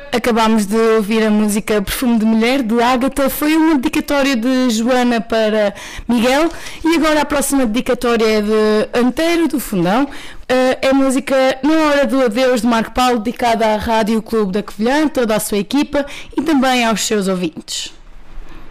Acabámos de ouvir a música Perfume de Mulher, de Ágata. Foi uma dedicatória de Joana para Miguel. E agora a próxima dedicatória é de Antero, do Fundão. É a música Na Hora do Adeus, de Marco Paulo, dedicada à Rádio Clube da Covilhã, toda a sua equipa e também aos seus ouvintes.